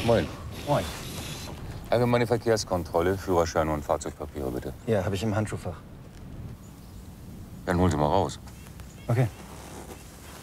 Moin. Moin. Allgemeine Verkehrskontrolle, Führerschein und Fahrzeugpapiere, bitte. Ja, habe ich im Handschuhfach. Dann holen Sie mal raus. Okay.